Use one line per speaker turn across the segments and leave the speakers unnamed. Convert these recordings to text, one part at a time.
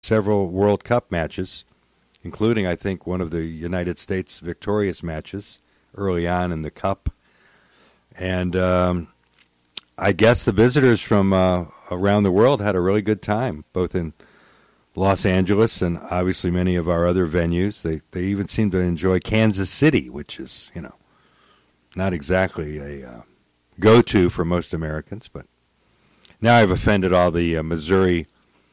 several World Cup matches, including, I think, one of the United States victorious matches early on in the Cup. And I guess the visitors from around the world had a really good time, both in Los Angeles and obviously many of our other venues. They even seem to enjoy Kansas City, which is, not exactly a go-to for most Americans. But now I've offended all the Missouri,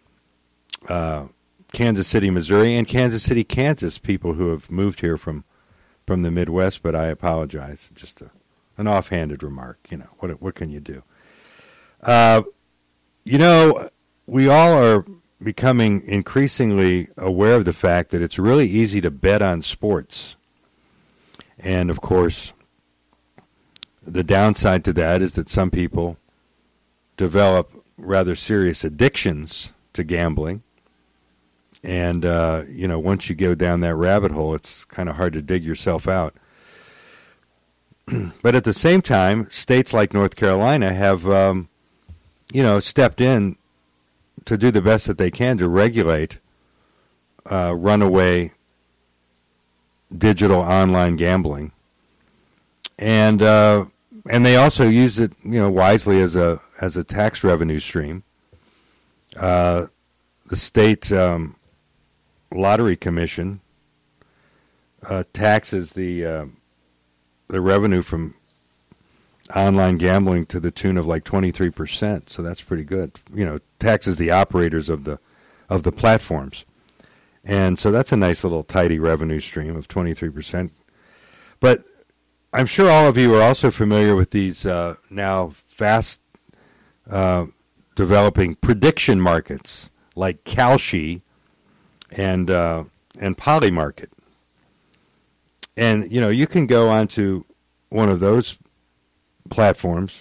Kansas City, Missouri, and Kansas City, Kansas people who have moved here from the Midwest, but I apologize. Just an offhanded remark. What can you do? We all are becoming increasingly aware of the fact that it's really easy to bet on sports. And, of course, the downside to that is that some people develop rather serious addictions to gambling. And, once you go down that rabbit hole, it's kind of hard to dig yourself out. But at the same time, states like North Carolina have, stepped in to do the best that they can to regulate runaway digital online gambling. And they also use it, wisely as a tax revenue stream. The state lottery commission taxes the revenue from online gambling to the tune of like 23%. So that's pretty good. Taxes the operators of the platforms. And so that's a nice little tidy revenue stream of 23%. But I'm sure all of you are also familiar with these now fast developing prediction markets like Kalshi and Polymarket. And, you can go onto one of those platforms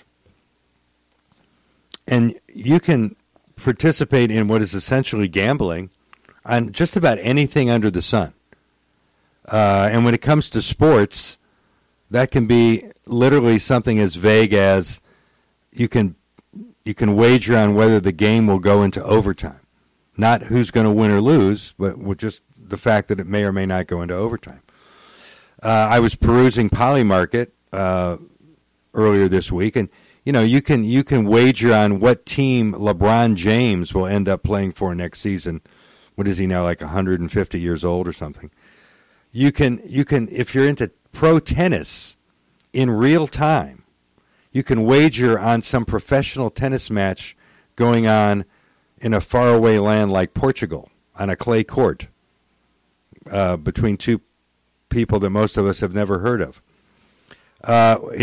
and you can participate in what is essentially gambling on just about anything under the sun. And when it comes to sports, that can be literally something as vague as you can wager on whether the game will go into overtime. Not who's going to win or lose, but just the fact that it may or may not go into overtime. I was perusing Polymarket earlier this week, and you can wager on what team LeBron James will end up playing for next season. What is he now, like 150 years old or something? You can if you're into pro tennis in real time, you can wager on some professional tennis match going on in a faraway land like Portugal on a clay court between two people that most of us have never heard of.